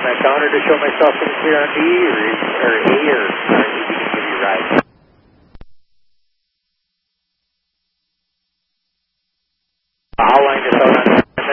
my counter to show myself in clear on D or A or